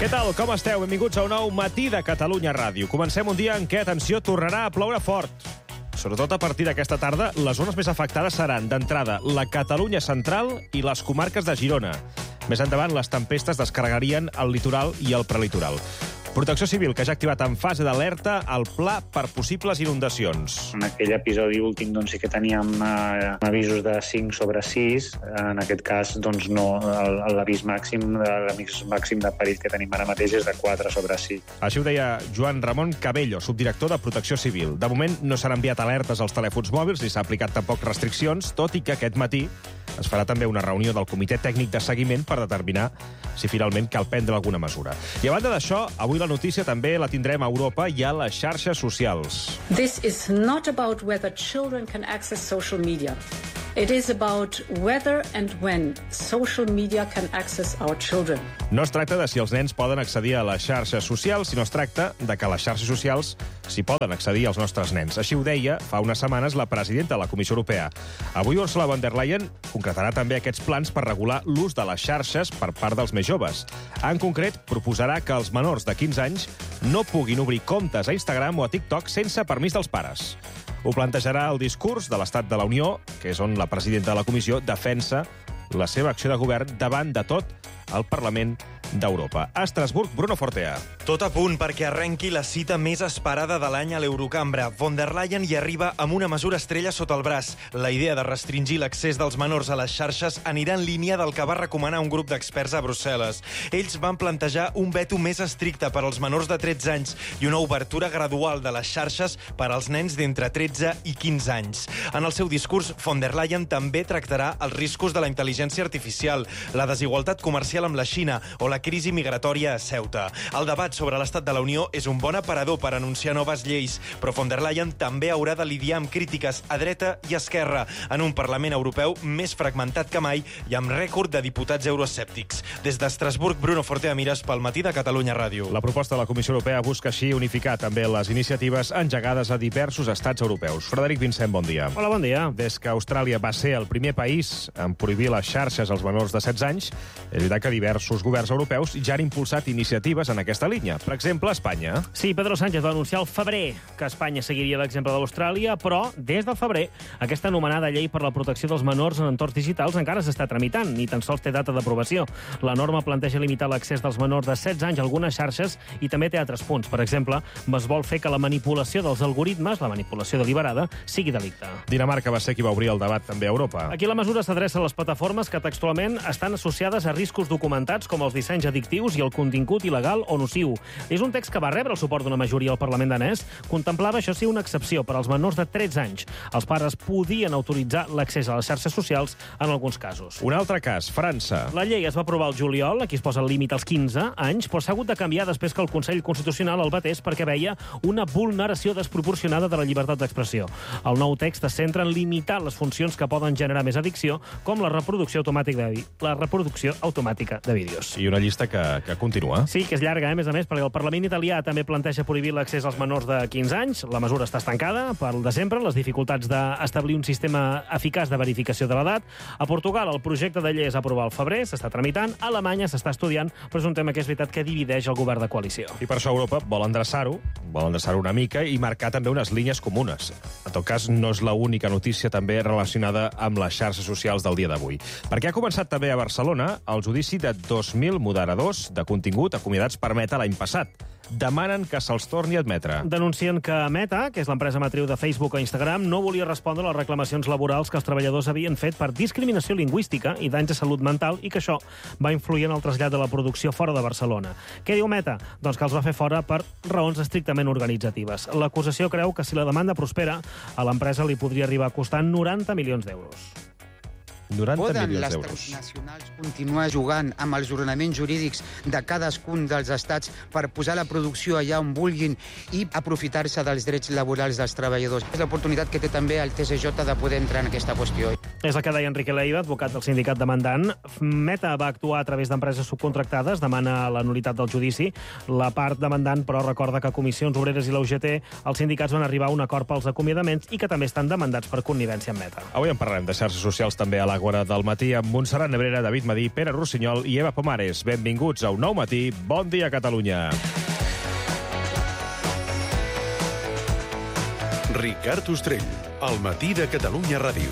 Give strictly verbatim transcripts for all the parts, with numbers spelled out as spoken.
Què tal, com esteu? Benvinguts a un nou matí de Catalunya Ràdio. Comencem un dia en què, atenció, tornarà a ploure fort. Sobretot a partir d'aquesta tarda, les zones més afectades seran, d'entrada, la Catalunya central i les comarques de Girona. Més endavant, les tempestes descarregarien el litoral i el prelitoral. Protecció Civil, que ja ha activat en fase d'alerta el pla per possibles inundacions. En aquell episodi últim doncs, sí que teníem eh, avisos de cinc sobre sis. En aquest cas, doncs, no. L'avís màxim, l'avís màxim de perill que tenim ara mateix és de quatre sobre sis. Així ho deia Joan Ramon Cabello, subdirector de Protecció Civil. De moment no s'han enviat alertes als telèfons mòbils ni s'ha aplicat tampoc restriccions, tot i que aquest matí es farà també una reunió del Comitè Tècnic de Seguiment per determinar si finalment cal prendre alguna mesura. I a banda d'això, avui la notícia també la tindrem a Europa i a les xarxes socials. This is not about whether children can access social media. It is about whether and when social media can access our children. No es tracta de si els nens poden accedir a les xarxes socials, sinó es tracta de que les xarxes socials s'hi poden accedir als nostres nens. Així ho deia fa unes setmanes la presidenta de la Comissió Europea. Avui Ursula von der Leyen concretarà també aquests plans per regular l'ús de les xarxes per part dels més joves. En concret, proposarà que els menors de quinze anys no puguin obrir comptes a Instagram o a TikTok sense permís dels pares. Ho plantejarà el discurs de l'Estat de la Unió, que és on la presidenta de la Comissió defensa la seva acció de govern davant de tot el Parlament d'Europa. A Estrasburg, Bruno Fortea. Tot a punt perquè arrenqui la cita més esperada de l'any a l'Eurocambra. Von der Leyen hi arriba amb una mesura estrella sota el braç. La idea de restringir l'accés dels menors a les xarxes anirà en línia del que va recomanar un grup d'experts a Brussel·les. Ells van plantejar un veto més estricte per als menors de tretze anys i una obertura gradual de les xarxes per als nens d'entre tretze i quinze anys. En el seu discurs, von der Leyen també tractarà els riscos de la intel·ligència artificial, la desigualtat comercial amb la Xina o la crisi migratòria a Ceuta. El debat sobre l'estat de la Unió és un bon aparador per anunciar noves lleis, però von der Leyen també haurà de lidiar amb crítiques a dreta i esquerra en un Parlament Europeu més fragmentat que mai i amb rècord de diputats euroescèptics. Des d'Estrasburg, Bruno Fortea Mires pel matí de Catalunya Ràdio. La proposta de la Comissió Europea busca així unificar també les iniciatives engegades a diversos estats europeus. Frederic Vincent, bon dia. Hola, bon dia. Des que Austràlia va ser el primer país en prohibir les xarxes als menors de setze anys, és veritat que diversos governs europeus ja han impulsat iniciatives en aquesta línia. Per exemple, Espanya. Sí, Pedro Sánchez va anunciar al febrer que Espanya seguiria l'exemple d'Austràlia, però des del febrer aquesta anomenada llei per la protecció dels menors en entorns digitals encara s'està tramitant, ni tan sols té data d'aprovació. La norma planteja limitar l'accés dels menors de setze anys a algunes xarxes i també té altres punts. Per exemple, es vol fer que la manipulació dels algoritmes, la manipulació deliberada, sigui delicte. Dinamarca va ser qui va obrir el debat també a Europa. Aquí la mesura s'adreça a les plataformes que textualment estan associades a riscos documentats com els dissenys addictius i el contingut il·legal o nociu. És un text que va rebre el suport d'una majoria al Parlament danès. Contemplava, això sí, una excepció per als menors de tretze anys. Els pares podien autoritzar l'accés a les xarxes socials en alguns casos. Un altre cas, França. La llei es va aprovar el juliol, aquí es posa el límit als quinze anys, però s'ha hagut de canviar després que el Consell Constitucional el batés perquè veia una vulneració desproporcionada de la llibertat d'expressió. El nou text es centra en limitar les funcions que poden generar més addicció, com la reproducció automàtica de, la reproducció automàtica de vídeos. I una llista que, que continua. Sí, que és llarga, eh, a més a més, perquè el Parlament italià també planteja prohibir l'accés als menors de quinze anys. La mesura està estancada per de sempre, les dificultats d'establir un sistema eficaç de verificació de l'edat. A Portugal, el projecte de llei es va aprovar al febrer, s'està tramitant. A Alemanya s'està estudiant, però és un tema que és veritat que divideix el govern de coalició. I per això Europa vol endreçar-ho, vol endreçar-ho una mica i marcar també unes línies comunes. En tot cas, no és l'única notícia també relacionada amb les xarxes socials del dia d'avui. Perquè ha començat també a Barcelona el judici de dos mil moderadors de contingut acomiadats per Meta l'any passat. Demanen que se'ls torni a admetre. Denuncien que Meta, que és l'empresa matriu de Facebook o Instagram, no volia respondre a les reclamacions laborals que els treballadors havien fet per discriminació lingüística i danys de salut mental i que això va influir en el trasllat de la producció fora de Barcelona. Què diu Meta? Doncs que els va fer fora per raons estrictament organitzatives. L'acusació creu que si la demanda prospera, a l'empresa li podria arribar a costar noranta milions d'euros. noranta Poden milions les d'euros. transnacionals continuar jugant amb els ordenaments jurídics de cadascun dels estats per posar la producció allà on vulguin i aprofitar-se dels drets laborals dels treballadors. És l'oportunitat que té també el T S J de poder entrar en aquesta qüestió. És el que deia Enrique Leiva, advocat del sindicat demandant. Meta va actuar a través d'empreses subcontractades, demana la nul·litat del judici. La part demandant, però, recorda que Comissions Obreres i la U G T, els sindicats van arribar a un acord pels acomiadaments i que també estan demandats per connivència amb Meta. Avui en parlarem de xarxes socials també a la l'Àgora del matí amb Montserrat Nebrera, David Madí, Pere Rossinyol i Eva Pomares. Benvinguts a Un Nou Matí. Bon dia, Catalunya. Ricard Ostrell, al matí de Catalunya Ràdio.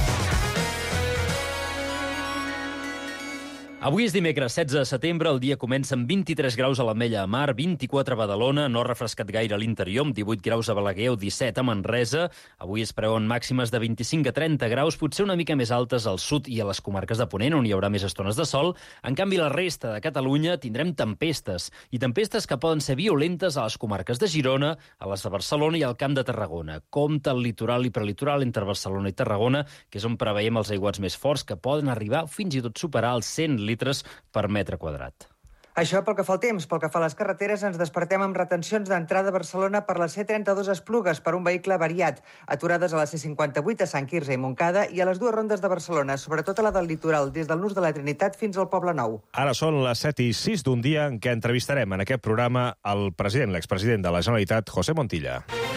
Avui és dimecres, setze de setembre, el dia comença amb vint-i-tres graus a l'Ametlla de Mar, vint-i-quatre a Badalona, no ha refrescat gaire a l'interior, amb divuit graus a Balaguer o disset a Manresa. Avui es preveuen màximes de vint-i-cinc a trenta graus, potser una mica més altes al sud i a les comarques de Ponent, on hi haurà més estones de sol. En canvi, la resta de Catalunya tindrem tempestes, i tempestes que poden ser violentes a les comarques de Girona, a les de Barcelona i al Camp de Tarragona. Compte al litoral i prelitoral entre Barcelona i Tarragona, que és on preveiem els aiguats més forts, que poden arribar fins i tot superar els cent litres per metre quadrat. Això pel que fa al temps. Pel que fa a les carreteres, ens despertem amb retencions d'entrada a Barcelona per la C trenta-dos a Esplugues per un vehicle variat, aturades a la C cinquanta-vuit a Sant Quirze i Montcada i a les dues rondes de Barcelona, sobretot a la del litoral, des del Nus de la Trinitat fins al Poble Nou. Ara són les set i sis d'un dia en què entrevistarem en aquest programa el president, l'expresident de la Generalitat, José Montilla.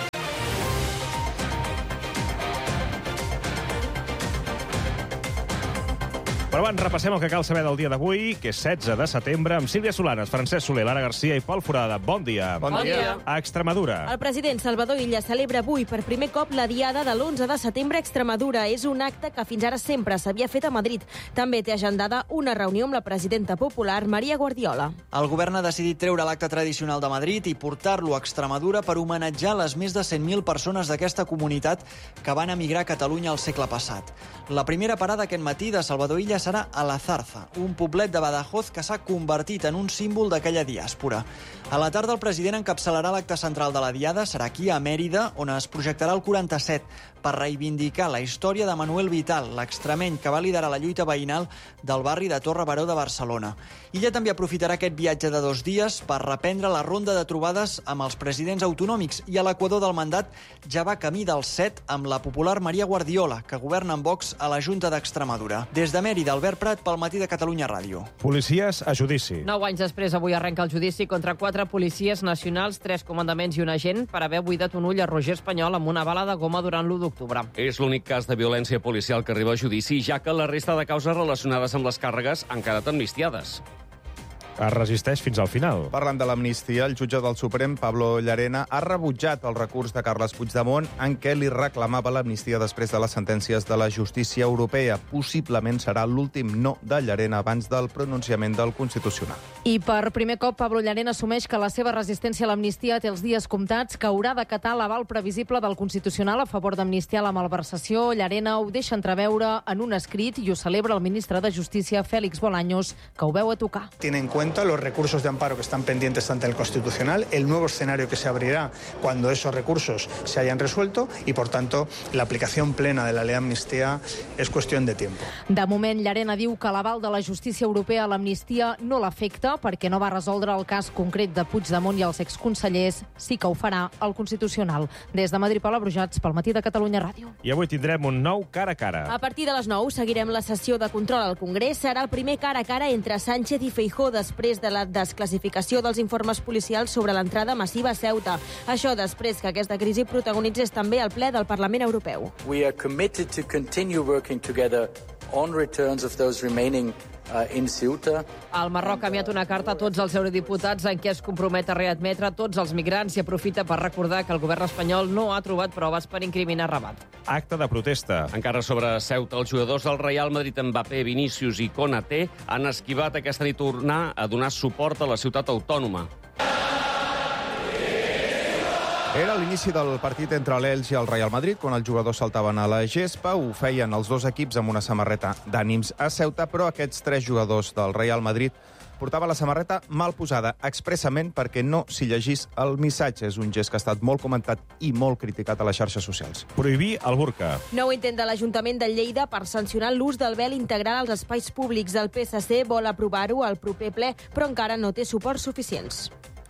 Però abans repassem el que cal saber del dia d'avui, que és setze de setembre, amb Sílvia Solanes, Francesc Soler, Lara Garcia i Pol Forada. Bon dia. Bon, bon dia. dia. A Extremadura. El president Salvador Illa celebra avui per primer cop la diada de l'onze de setembre a Extremadura. És un acte que fins ara sempre s'havia fet a Madrid. També té agendada una reunió amb la presidenta popular, Maria Guardiola. El govern ha decidit treure l'acte tradicional de Madrid i portar-lo a Extremadura per homenatjar les més de cent mil persones d'aquesta comunitat que van emigrar a Catalunya al segle passat. La primera parada aquest matí de Salvador Illa serà a La Zarza, un poblet de Badajoz que s'ha convertit en un símbol d'aquella diàspora. A la tarda el president encapçalarà l'acte central de la diada, serà aquí a Mèrida, on es projectarà el quaranta-set, per reivindicar la història de Manuel Vital, l'extremeny que va liderar la lluita veïnal del barri de Torre Baró de Barcelona. Illa també aprofitarà aquest viatge de dos dies per reprendre la ronda de trobades amb els presidents autonòmics i a l'equador del mandat ja va camí del set amb la popular Maria Guardiola, que governa amb Vox a la Junta d'Extremadura. Des de Mèrida, Albert Prat, pel matí de Catalunya Ràdio. Policies a judici. Nou anys després, avui arrenca el judici contra quatre policies nacionals, tres comandaments i un agent per haver buidat un ull a Roger Espanyol amb una bala de goma durant l'u d'octubre. És l'únic cas de violència policial que arriba a judici, ja que la resta de causes relacionades amb les càrregues han quedat amnistiades. Es resisteix fins al final. Parlant de l'amnistia, el jutge del Suprem, Pablo Llarena, ha rebutjat el recurs de Carles Puigdemont en què li reclamava l'amnistia després de les sentències de la justícia europea. Possiblement serà l'últim no de Llarena abans del pronunciament del Constitucional. I per primer cop, Pablo Llarena assumeix que la seva resistència a l'amnistia té els dies comptats, que haurà d'acatar l'aval previsible del Constitucional a favor d'amnistiar la malversació. Llarena ho deixa entreveure en un escrit i ho celebra el ministre de Justícia, Félix Bolaños, que ho veu a tocar. Tiene en cuenta los recursos de amparo que están pendientes ante el Constitucional, el nuevo escenario que se abrirá cuando esos recursos se hayan resuelto y, por tanto, la aplicación plena de la ley de amnistía es cuestión de tiempo. De moment, Llarena diu que l'aval de la justícia europea a l'amnistia no l'afecta perquè no va resoldre el cas concret de Puigdemont i els exconsellers. Sí que ho farà el Constitucional. Des de Madrid, Paula Brujats, pel matí de Catalunya Ràdio. I avui tindrem un nou cara a cara. A partir de les nou seguirem la sessió de control al Congrés. Serà el primer cara a cara entre Sánchez i Feijóo després de la desclassificació dels informes policials sobre l'entrada massiva a Ceuta. Això després que aquesta crisi protagonitzés també el ple del Parlament Europeu. We are committed to continue working together on returns of those remaining Uh, in Ceuta. El Marroc ha enviat una carta a tots els eurodiputats en què es compromet a readmetre tots els migrants i aprofita per recordar que el govern espanyol no ha trobat proves per incriminar Rabat. Acte de protesta. Encara sobre Ceuta, els jugadors del Real Madrid, Mbappé, Vinícius i Konaté, han esquivat aquesta nit tornar a donar suport a la ciutat autònoma. Era l'inici del partit entre l'Elx i el Real Madrid, quan els jugadors saltaven a la gespa. Ho feien els dos equips amb una samarreta d'ànims a Ceuta, però aquests tres jugadors del Real Madrid portaven la samarreta mal posada, expressament perquè no s'hi llegís el missatge. És un gest que ha estat molt comentat i molt criticat a les xarxes socials. Prohibir el burca. Nou intent de l'Ajuntament de Lleida per sancionar l'ús del vel integral als espais públics. El P S C vol aprovar-ho al proper ple, però encara no té suports suficients.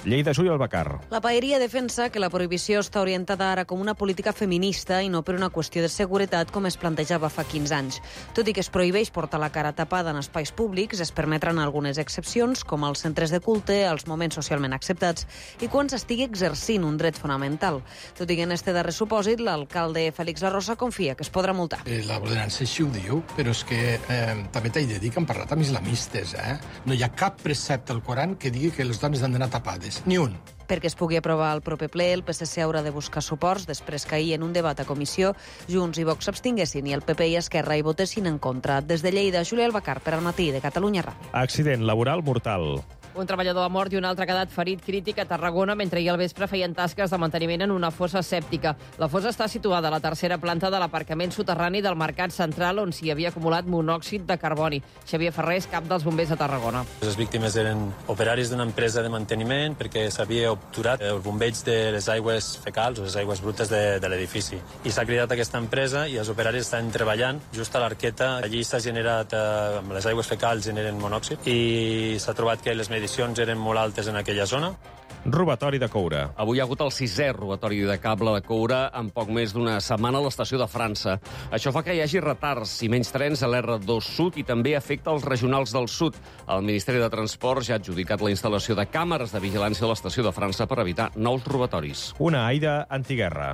Lleida, Júlia Albacar. La paeria defensa que la prohibició està orientada ara com una política feminista i no per una qüestió de seguretat com es plantejava fa quinze anys. Tot i que es prohibeix portar la cara tapada en espais públics, es permetran algunes excepcions, com als centres de culte, als moments socialment acceptats i quan s'estigui exercint un dret fonamental. Tot i que en este darrer supòsit, l'alcalde Félix La Rosa confia que es podrà multar. Eh, la ordenança així ho diu, però és que eh, també t'he de dir que han parlat amb islamistes, eh? No hi ha cap precepte al Coran que digui que les dones han d'anar tapades. Ni un. Perquè es pugui aprovar el proper ple, el P S C haurà de buscar suports després que ahir en un debat a comissió Junts i Vox s'abstinguessin i el P P i Esquerra hi votessin en contra. Des de Lleida, Júlia Albacar, per al Matí de Catalunya Ràdio. Accident laboral mortal. Un treballador ha mort i un altre ha quedat ferit crític a Tarragona mentre ahir al vespre feien tasques de manteniment en una fossa sèptica. La fossa està situada a la tercera planta de l'aparcament soterrani del Mercat Central on s'hi havia acumulat monòxid de carboni. Xavier Ferrés, cap dels bombers de Tarragona. Les víctimes eren operaris d'una empresa de manteniment perquè s'havia obturat el bombeig de les aigües fecals o les aigües brutes de, de l'edifici. I s'ha cridat aquesta empresa i els operaris estan treballant just a l'arqueta. Allí s'ha generat, eh, amb les aigües fecals generen monòxid i s'ha trobat que les medicions eren molt altes en aquella zona. Robatori de coure. Avui hi ha hagut el sisè robatori de cable de coure en poc més d'una setmana a l'estació de França. Això fa que hi hagi retards i menys trens a l'R dos Sud i també afecta els regionals del sud. El Ministeri de Transports ja ha adjudicat la instal·lació de càmeres de vigilància a l'estació de França per evitar nous robatoris. Una Aida antiguerra.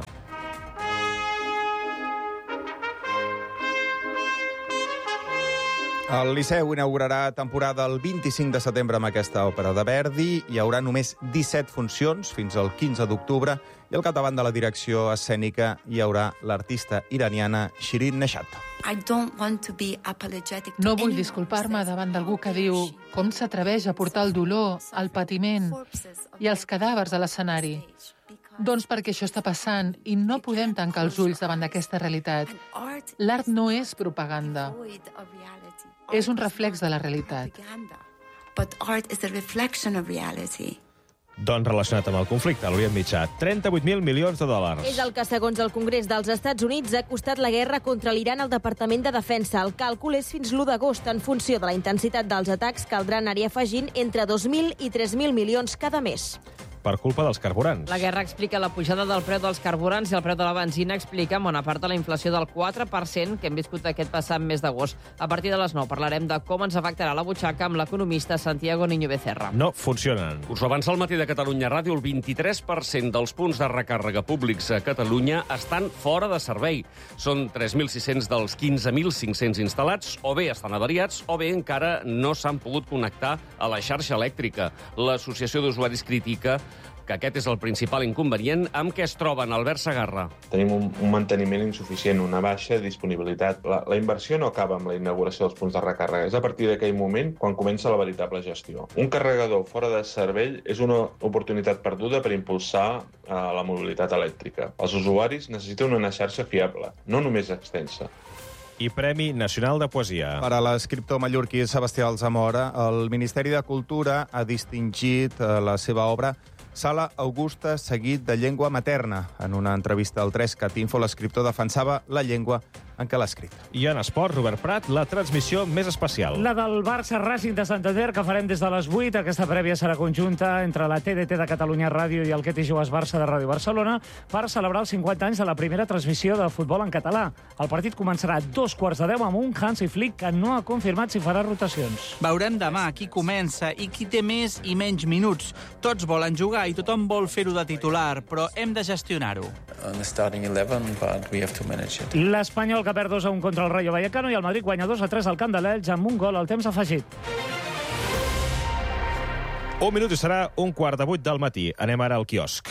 El Liceu inaugurarà temporada el vint-i-cinc de setembre amb aquesta òpera de Verdi. Hi haurà només disset funcions fins al quinze d'octubre i al capdavant de la direcció escènica hi haurà l'artista iraniana Shirin Neshat. No vull disculpar-me davant d'algú que diu com s'atreveix a portar el dolor, el patiment i els cadàvers a l'escenari. Doncs perquè això està passant i no podem tancar els ulls davant d'aquesta realitat. L'art no és propaganda. És un reflex de la realitat. Doncs relacionat amb el conflicte, l'Orient Mitjà, trenta-vuit mil milions de dòlars. És el que, segons el Congrés dels Estats Units, ha costat la guerra contra l'Iran al Departament de Defensa. El càlcul és fins l'u d'agost. En funció de la intensitat dels atacs, caldrà anar-hi afegint entre dos mil i tres mil milions cada mes. Per culpa dels carburants. La guerra explica la pujada del preu dels carburants i el preu de la benzina explica en bona part de la inflació del quatre per cent que hem viscut aquest passat mes d'agost. A partir de les nou parlarem de com ens afectarà la butxaca amb l'economista Santiago Niño Becerra. No funcionen. Us ho avança al Matí de Catalunya Ràdio, el vint-i-tres per cent dels punts de recàrrega públics a Catalunya estan fora de servei. Són tres mil sis-cents dels quinze mil cinc-cents instal·lats, o bé estan avariats, o bé encara no s'han pogut connectar a la xarxa elèctrica. L'Associació d'Usuaris critica que aquest és el principal inconvenient amb què es troben. Albert Segarra. Tenim un, un manteniment insuficient, una baixa disponibilitat. La, la inversió no acaba amb la inauguració dels punts de recàrrega. És a partir d'aquell moment quan comença la veritable gestió. Un carregador fora de servei és una oportunitat perduda per impulsar eh, la mobilitat elèctrica. Els usuaris necessiten una xarxa fiable, no només extensa. I Premi Nacional de Poesia. Per a l'escriptor mallorquí Sebastià Alsamora, el Ministeri de Cultura ha distingit eh, la seva obra Sala Augusta, seguit de llengua materna. En una entrevista al tres cat info, l'escriptor defensava la llengua en què l'ha escrit. I en esport, Robert Prat, la transmissió més especial. La del Barça Racing de Santander, que farem des de les vuit. Aquesta prèvia serà conjunta entre la T D T de Catalunya Ràdio i el Que t'hi jugues Barça de Ràdio Barcelona per celebrar els cinquanta anys de la primera transmissió de futbol en català. El partit començarà a dos quarts de deu amb un Hansi Flick que no ha confirmat si farà rotacions. Veurem demà qui comença i qui té més i menys minuts. Tots volen jugar i tothom vol fer-ho de titular, però hem de gestionar-ho. L'Espanyol que perd dos a un contra el Rayo Vallecano i el Madrid guanya dos a tres al camp de l'Elx amb un gol al temps afegit. Un minut i serà un quart de vuit del matí. Anem ara al quiosc.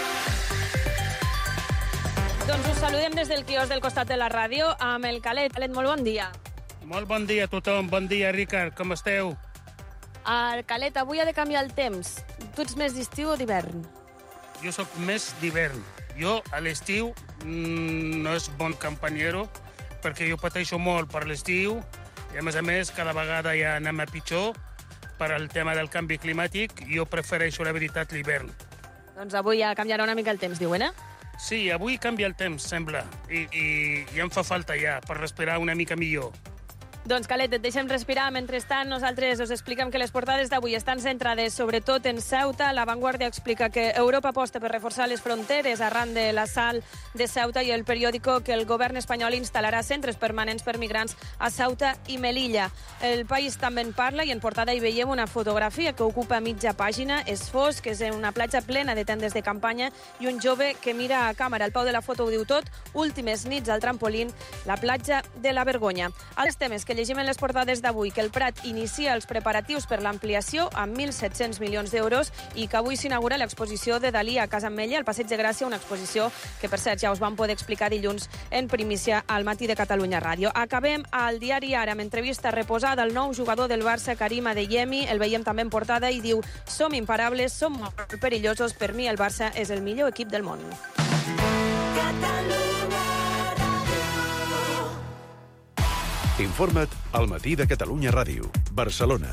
Doncs us saludem des del quiosc del costat de la ràdio amb el Calet. Calet, molt bon dia. Molt bon dia a tothom. Bon dia, Ricard. Com esteu? El Calet, avui ha de canviar el temps. Tu ets més d'estiu o d'hivern? Jo sóc més d'hivern. Jo, a l'estiu, mmm, no és bon campanyero, perquè jo pateixo molt per l'estiu, i a més a més, cada vegada ja anem a pitjor per al tema del canvi climàtic. Jo prefereixo, la veritat, l'hivern. Doncs avui ja canviarà una mica el temps, diuen, eh? Sí, avui canvia el temps, sembla, i, i, i em fa falta ja per respirar una mica millor. Doncs, Calet, et deixem respirar. Mentrestant, nosaltres us expliquem que les portades d'avui estan centrades sobretot en Ceuta. La Vanguardia explica que Europa aposta per reforçar les fronteres arran de l'assalt de Ceuta i el periòdico que el govern espanyol instal·larà centres permanents per migrants a Ceuta i Melilla. El País també en parla i en portada hi veiem una fotografia que ocupa mitja pàgina. És fosc, és una platja plena de tendes de campanya i un jove que mira a càmera. El Pau de la foto ho diu tot. Últimes nits al trampolín, la platja de la Vergonya. Els temes que llegim en les portades d'avui, que el Prat inicia els preparatius per l'ampliació amb mil set-cents milions d'euros i que avui s'inaugura l'exposició de Dalí a Casa Ametlla, al Passeig de Gràcia, una exposició que, per cert, ja us vam poder explicar dilluns en primícia al Matí de Catalunya Ràdio. Acabem al diari Ara amb entrevista reposada al nou jugador del Barça, Karim Adeyemi. El veiem també en portada i diu: som imparables, som molt perillosos, per mi el Barça és el millor equip del món. Informa't al Matí de Catalunya Ràdio. Barcelona.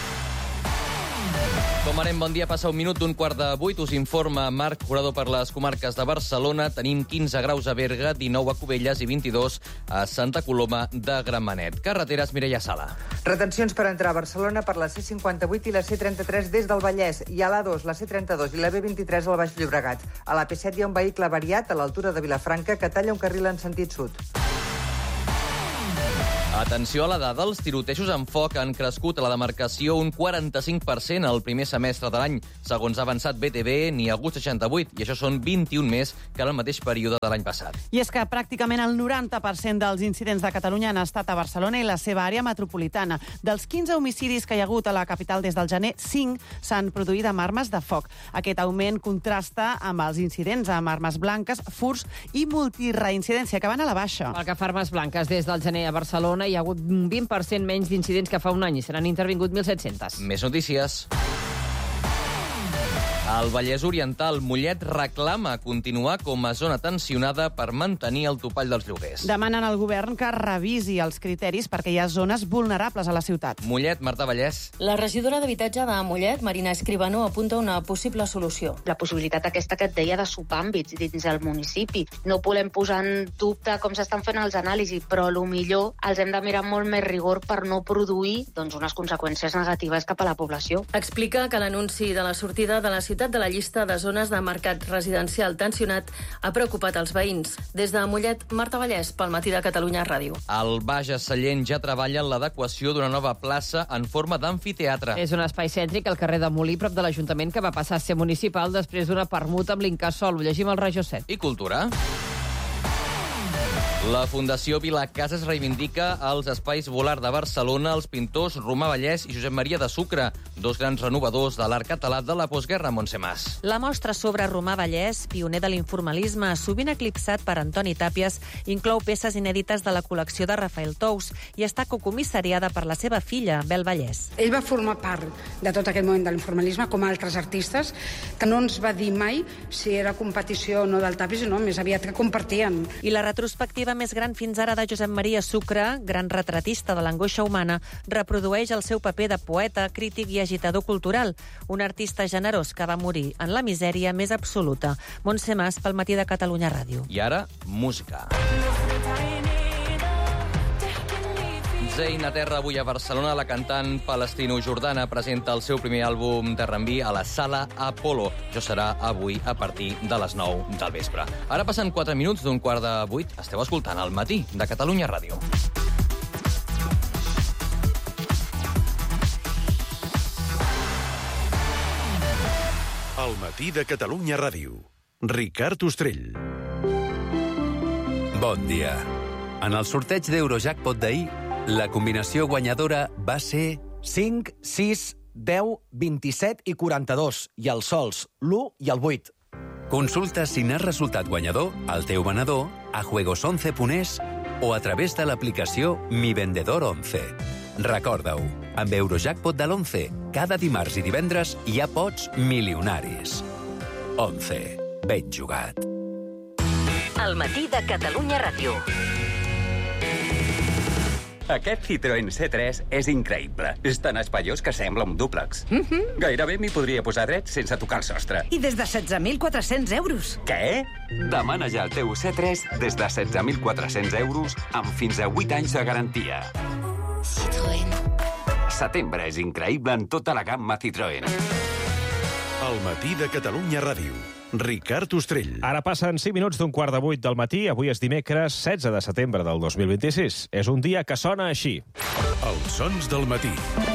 Com anem, bon dia. Passa un minut d'un quart de vuit. Us informa Marc Jurador per les comarques de Barcelona. Tenim quinze graus a Berga, dinou a Cubelles i vint-i-dos a Santa Coloma de Gramenet. Carreteres, Mireia Sala. Retencions per entrar a Barcelona per la C cinquanta-vuit i la C trenta-tres des del Vallès. Hi ha l'A dos, la C trenta-dos i la B vint-i-tres al Baix Llobregat. A la P set hi ha un vehicle avariat a l'altura de Vilafranca que talla un carril en sentit sud. Atenció a la dada, els tirotejos amb foc han crescut a la demarcació un quaranta-cinc per cent al primer semestre de l'any. Segons ha avançat B T V, n'hi ha hagut seixanta-vuit, i això són vint-i-un més que en el mateix període de l'any passat. I és que pràcticament el noranta per cent dels incidents de Catalunya han estat a Barcelona i la seva àrea metropolitana. Dels quinze homicidis que hi ha hagut a la capital des del gener, cinc s'han produït amb armes de foc. Aquest augment contrasta amb els incidents amb armes blanques, furts i multireincidència, que van a la baixa. Pel que fa a armes blanques, des del gener a Barcelona hi ha hagut un vint per cent menys d'incidents que fa un any i se n'han intervingut mil set-cents. Més notícies. El Vallès Oriental, Mollet reclama continuar com a zona tensionada per mantenir el topall dels lloguers. Demanen al govern que revisi els criteris perquè hi ha zones vulnerables a la ciutat. Mollet, Marta Vallès. La regidora d'Habitatge de Mollet, Marina Escribano, apunta una possible solució. La possibilitat aquesta que et deia de subàmbits dins el municipi. No volem posar en dubte com s'estan fent els anàlisis, però a lo millor els hem de mirar molt més rigor per no produir doncs, unes conseqüències negatives cap a la població. Explica que l'anunci de la sortida de la ciutat de la llista de zones de mercat residencial tensionat ha preocupat els veïns. Des de Mollet, Marta Vallès, pel Matí de Catalunya Ràdio. El Bages Sallent ja treballa en l'adequació d'una nova plaça en forma d'amfiteatre. És un espai cèntric al carrer de Molí, prop de l'Ajuntament, que va passar a ser municipal després d'una permuta amb l'Incasòl. Ho llegim al Regió set. I cultura? La Fundació Vilacases reivindica els espais Volar de Barcelona, els pintors Romà Vallès i Josep Maria de Sucre, dos grans renovadors de l'art català de la postguerra, Montse Mas. La mostra sobre Romà Vallès, pioner de l'informalisme, sovint eclipsat per Antoni Tàpies, inclou peces inèdites de la col·lecció de Rafael Tous i està cocomissariada per la seva filla, Bel Vallès. Ell va formar part de tot aquest moment de l'informalisme, com altres artistes, que no ens va dir mai si era competició o no del Tàpies, no, més aviat que compartien. I la retrospectiva més gran fins ara de Josep Maria Sucre, gran retratista de l'angoixa humana, reprodueix el seu paper de poeta, crític i agitador cultural, un artista generós que va morir en la misèria més absoluta. Montse Mas, pel Matí de Catalunya Ràdio. I ara, música. Zayn a terra avui a Barcelona. La cantant palestino-jordana presenta el seu primer àlbum de R and B a la Sala Apollo. Això serà avui a partir de les nou del vespre. Ara passen quatre minuts d'un quart de vuit. Esteu escoltant el Matí de Catalunya Ràdio. El Matí de Catalunya Ràdio. Ricard Ostrell. Bon dia. En el sorteig d'Eurojackpot d'ahir, la combinació guanyadora va ser cinc, sis, deu, vint-i-set i quaranta-dos, i els sols, l'u i el vuit. Consulta si n'has resultat guanyador al teu venedor, a juegos once punt es o a través de l'aplicació Mi Vendedor once. Recorda-ho, amb Eurojackpot de l'once, cada dimarts i divendres hi ha pots milionaris. once. Ben jugat. El Matí de Catalunya Ràdio. Aquest Citroën C tres és increïble. És tan espaiós que sembla un dúplex. Mm-hmm. Gairebé m'hi podria posar dret sense tocar el sostre. I des de setze mil quatre-cents euros. Què? Demana ja el teu C tres des de setze mil quatre-cents euros amb fins a vuit anys de garantia. Citroën. Setembre és increïble en tota la gamma Citroën. El matí de Catalunya Ràdio. Ricard Ostrell. Ara passen cinc minuts d'un quart de vuit del matí. Avui és dimecres setze de setembre del dos mil vint-i-sis. És un dia que sona així. Els sons del matí.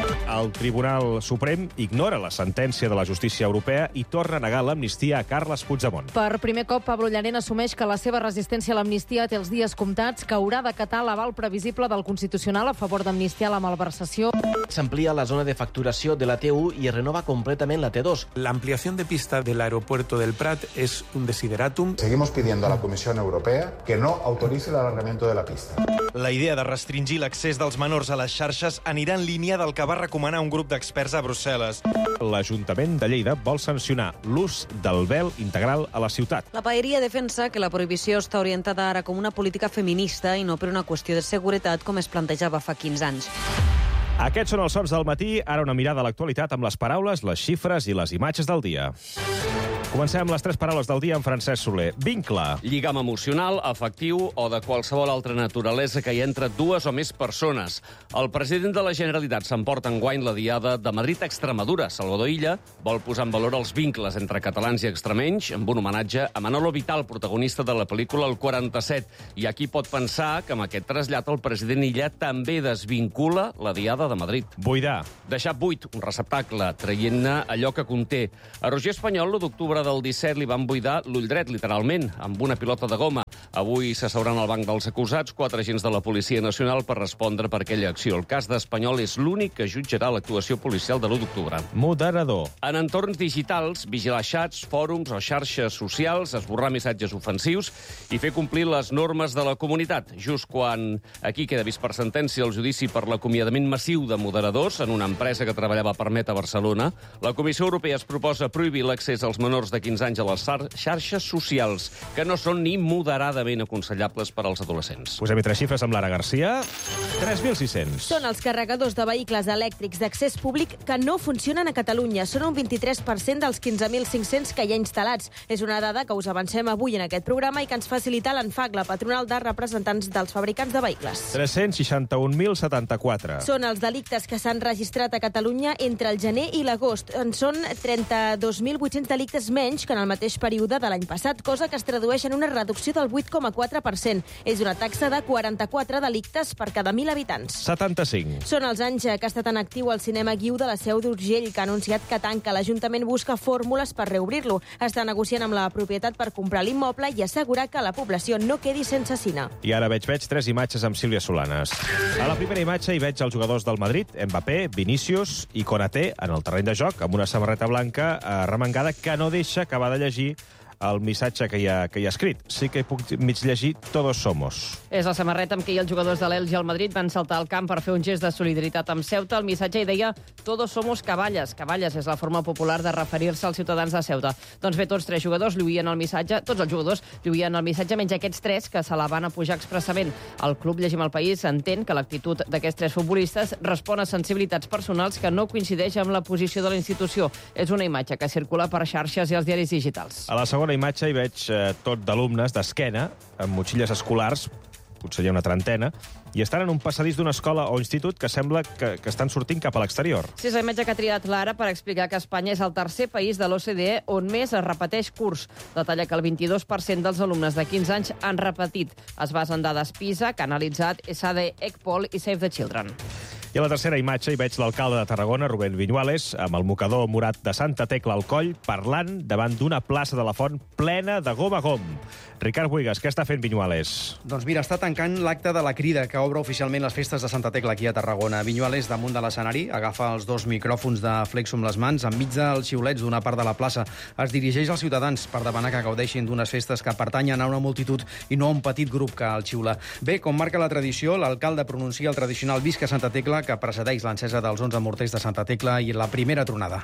El Tribunal Suprem ignora la sentència de la justícia europea i torna a negar l'amnistia a Carles Puigdemont. Per primer cop, Pablo Llarena assumeix que la seva resistència a l'amnistia té els dies comptats, que haurà d'acatar l'aval previsible del Constitucional a favor d'amnistiar la malversació. S'amplia la zona de facturació de la T u i es renova completament la T dos. La ampliación de pista del aeropuerto del Prat es un desideratum. Seguimos pidiendo a la Comisión Europea que no autorice el alargamiento de la pista. La idea de restringir l'accés dels menors a les xarxes anirà en línia del que va recomanar un grup d'experts a Brussel·les. L'Ajuntament de Lleida vol sancionar l'ús del vel integral a la ciutat. La paeria defensa que la prohibició està orientada ara com una política feminista i no per una qüestió de seguretat, com es plantejava fa quinze anys. Aquests són els sons del matí. Ara una mirada a l'actualitat amb les paraules, les xifres i les imatges del dia. Comencem amb les tres paraules del dia amb Francesc Soler. Vincle. Lligam emocional, afectiu o de qualsevol altra naturalesa que hi entre dues o més persones. El president de la Generalitat s'emporta enguany la diada de Madrid-Extremadura. Salvador Illa vol posar en valor els vincles entre catalans i extremenys amb un homenatge a Manolo Vital, protagonista de la pel·lícula El quaranta-set. I aquí pot pensar que amb aquest trasllat el president Illa també desvincula la diada de Madrid. Buidar. Deixar buit un receptacle, traient-ne allò que conté. A Roger Espanyol, l'u d'octubre del disset, li van buidar l'ull dret, literalment, amb una pilota de goma. Avui s'asseuran al banc dels acusats quatre agents de la Policia Nacional per respondre per aquella acció. El cas d'Espanyol és l'únic que jutjarà l'actuació policial de l'u d'octubre. Moderador. En entorns digitals, vigilar xats, fòrums o xarxes socials, esborrar missatges ofensius i fer complir les normes de la comunitat. Just quan aquí queda vist per sentència el judici per l'acomiadament massiu de moderadors en una empresa que treballava per Meta Barcelona, la Comissió Europea es proposa prohibir l'accés als menors de quinze anys a les xarxes socials, que no són ni moderadament aconsellables per als adolescents. Posem-hi tres xifres amb Lara Garcia. tres mil sis-cents. Són els carregadors de vehicles elèctrics d'accés públic que no funcionen a Catalunya. Són un vint-i-tres per cent dels quinze mil cinc-cents que hi ha instal·lats. És una dada que us avancem avui en aquest programa i que ens facilita l'ANFAC, la patronal de representants dels fabricants de vehicles. tres-cents seixanta-un mil setanta-quatre. Són els delictes que s'han registrat a Catalunya entre el gener i l'agost. En són trenta-dos mil vuit-cents delictes menys que en el mateix període de l'any passat, cosa que es tradueix en una reducció del vuit coma quatre per cent. És una taxa de quaranta-quatre delictes per cada mil habitants. setanta-cinc. Són els anys que ha estat en actiu el cinema Guiu de la Seu d'Urgell, que ha anunciat que tanca. L'Ajuntament busca fórmules per reobrir-lo. Està negociant amb la propietat per comprar l'immoble i assegurar que la població no quedi sense cine. I ara veig, veig tres imatges amb Sílvia Solanes. A la primera imatge hi veig els jugadors del Madrid, Mbappé, Vinícius i Konaté, en el terreny de joc, amb una samarreta blanca eh, remangada que no deixa acabar de llegir el missatge que hi, ha, que hi ha escrit. Sí que puc mig llegir Todos somos. És la samarreta amb què els jugadors de l'Elx i el Madrid van saltar al camp per fer un gest de solidaritat amb Ceuta. El missatge hi deia Todos somos caballes. Caballes és la forma popular de referir-se als ciutadans de Ceuta. Doncs bé, tots tres jugadors lluïen el missatge, tots els jugadors lluïen el missatge, menys aquests tres que se la van apujar expressament. El club, llegim el País, entén que l'actitud d'aquests tres futbolistes respon a sensibilitats personals que no coincideix amb la posició de la institució. És una imatge que circula per xarxes i els diaris digitals. A la segona imatge hi veig eh, tot d'alumnes d'esquena, amb motxilles escolars, potser hi ha una trentena, i estan en un passadís d'una escola o institut que sembla que, que estan sortint cap a l'exterior. Sí, és la imatge que ha triat Lara per explicar que Espanya és el tercer país de l'O C D E on més es repeteix curs. Detalla que el vint-i-dos per cent dels alumnes de quinze anys han repetit. Es basa en dades PISA, que ha analitzat E S A D, ECPOL i Save the Children. I a la tercera imatge hi veig l'alcalde de Tarragona, Rubén Viñuales, amb el mocador morat de Santa Tecla al coll, parlant davant d'una plaça de la Font plena de gom a gom. Ricard Buigas, què està fent Viñuales? Doncs mira, està tancant l'acte de la Crida, que obre oficialment les festes de Santa Tecla aquí a Tarragona. Viñuales, damunt de l'escenari, agafa els dos micròfons de Flexo amb les mans, enmig dels xiulets d'una part de la plaça. Es dirigeix als ciutadans per demanar que gaudeixin d'unes festes que pertanyen a una multitud i no a un petit grup que el xiula. Bé, com marca la tradició, l'alcalde pronuncia el tradicional Visca Santa Tecla, que precedeix l'encesa dels onze morters de Santa Tecla i la primera tronada.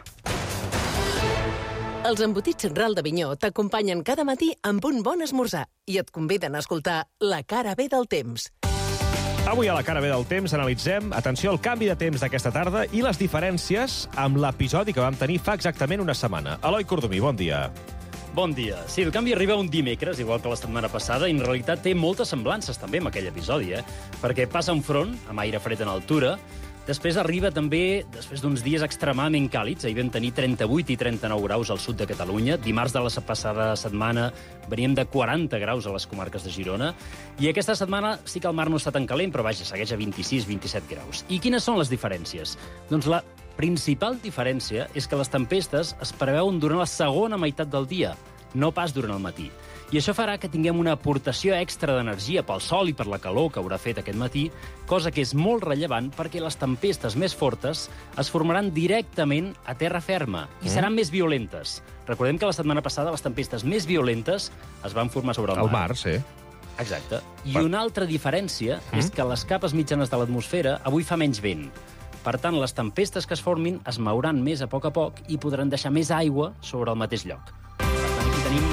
Els embotits Ral de Vinyó t'acompanyen cada matí amb un bon esmorzar i et conviden a escoltar La cara B del temps. Avui a La cara B del temps analitzem, atenció, el canvi de temps d'aquesta tarda i les diferències amb l'episodi que vam tenir fa exactament una setmana. Eloi Cordomí, bon dia. Bon dia. Sí, el canvi arriba un dimecres, igual que la setmana passada, i en realitat té moltes semblances també amb aquell episodi, eh? Perquè passa un front, amb aire fred en altura, després arriba també, després d'uns dies extremadament càlids, ahir vam tenir trenta-vuit i trenta-nou graus al sud de Catalunya, dimarts de la passada setmana veníem de quaranta graus a les comarques de Girona, i aquesta setmana sí que el mar no està tan calent, però vaja, segueix a vint-i-sis vint-i-set graus. I quines són les diferències? Doncs la principal diferència és que les tempestes es preveuen durant la segona meitat del dia, no pas durant el matí. I això farà que tinguem una aportació extra d'energia pel sol i per la calor que haurà fet aquest matí, cosa que és molt rellevant perquè les tempestes més fortes es formaran directament a terra ferma i seran més violentes. Recordem que la setmana passada les tempestes més violentes es van formar sobre el mar. El mar, sí. Exacte. I una altra diferència és que les capes mitjanes de l'atmosfera avui fa menys vent. Per tant, les tempestes que es formin es mouran més a poc a poc i podran deixar més aigua sobre el mateix lloc. Per tant, aquí tenim...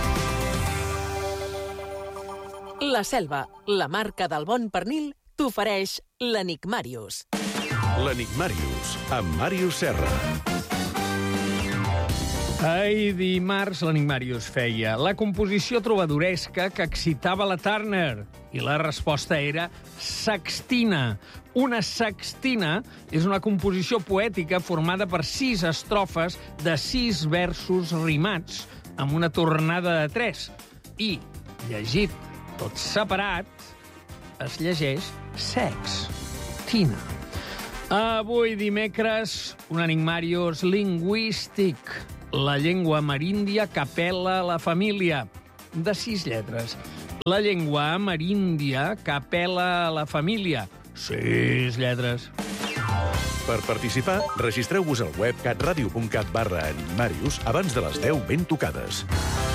La Selva, la marca del bon pernil, t'ofereix l'Enigmàrius. L'Enigmàrius, amb Màrius Serra. Ai, dimarts l'Enigmàrius feia la composició trobadoresca que excitava la Turner. I la resposta era sextina. Una sextina és una composició poètica formada per sis estrofes de sis versos rimats amb una tornada de tres. I, llegit tot separat, es llegeix sex. Tina. Avui dimecres, un Enigmàrius lingüístic. La llengua ameríndia que apel·la a la família. De sis lletres. La llengua ameríndia que apel·la a la família. Sis lletres. Per participar, registreu-vos al web catradio punt cat barra Enigmàrius abans de les deu ben tocades.